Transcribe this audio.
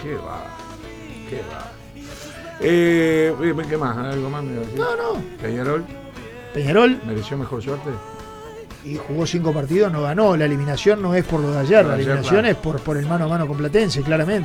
Qué va. ¿Qué más? ¿Algo más me iba a decir? No. Peñarol mereció mejor suerte. Y jugó 5 partidos, no ganó. La eliminación no es por lo de ayer, la eliminación es por el mano a mano con Platense, claramente.